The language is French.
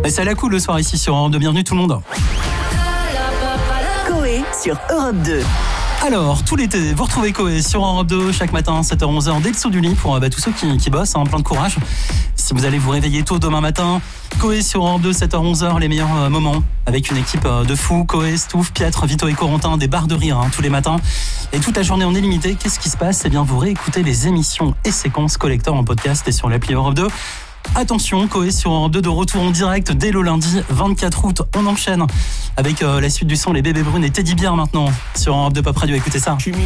Et ça la cool le soir ici sur Europe 2. Bienvenue tout le monde. Coé sur Europe 2. Alors, tout l'été, vous retrouvez Coé sur Europe 2 chaque matin, 7h-11h, dès le saut du lit pour tous ceux qui bossent, plein de courage. Si vous allez vous réveiller tôt demain matin, Coé sur Europe 2, 7h-11h, les meilleurs moments avec une équipe de fous, Coé, Stouff, Pietre, Vito et Corentin, des barres de rire tous les matins. Et toute la journée en illimité, qu'est-ce qui se passe ? Eh bien, vous réécoutez les émissions et séquences collector en podcast et sur l'appli Europe 2. Attention, Coé sur Europe 2 de retour en direct dès le lundi 24 août. On enchaîne avec la suite du son, les bébés brunes et Teddy Bear maintenant sur Europe 2 Pop Radio. Écoutez ça.